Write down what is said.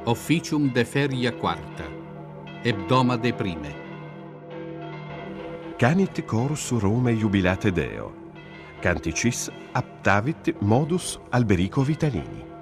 Officium de feria quarta, hebdomade prime. Canit cors Rome jubilate Deo, canticis aptavit modus Alberico Vitalini.